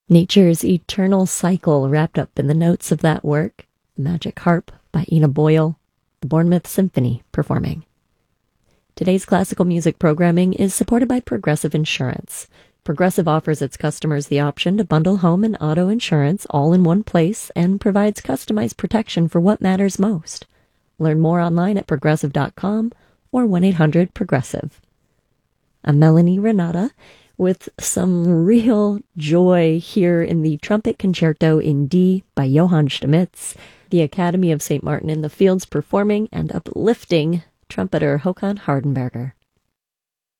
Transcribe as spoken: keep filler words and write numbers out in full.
Nature's eternal cycle wrapped up in the notes of that work, The Magic Harp by Ina Boyle, the Bournemouth Symphony performing. Today's classical music programming is supported by Progressive Insurance. Progressive offers its customers the option to bundle home and auto insurance all in one place and provides customized protection for what matters most. Learn more online at progressive dot com or one eight hundred progressive. I'm Melanie Renata with some real joy here in the Trumpet Concerto in D by Johann Stamitz, the Academy of Saint Martin in the Fields performing and uplifting trumpeter Håkan Hardenberger.